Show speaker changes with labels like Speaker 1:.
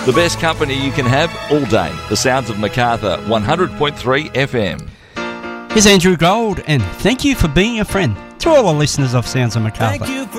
Speaker 1: The best company you can have all day. The Sounds of Macarthur, 100.3 FM.
Speaker 2: Here's Andrew Gold, and thank you for being a friend to all the listeners of Sounds of Macarthur.
Speaker 3: Thank you.